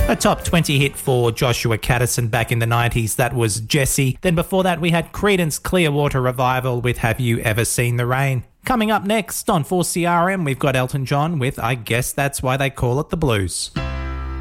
A top 20 hit for Joshua Caddison back in the 90s, that was Jessie. Then before that we had Creedence Clearwater Revival with Have You Ever Seen the Rain? Coming up next on 4CRM, we've got Elton John with I Guess That's Why They Call It the Blues.